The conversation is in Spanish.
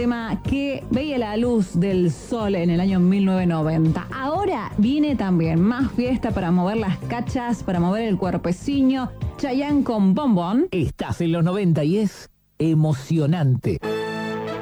tema que veía la luz del sol en el año 1990. Ahora viene también más fiesta para mover las cachas, para mover el cuerpeciño. Chayanne con Bombón. Estás en los 90 y es emocionante.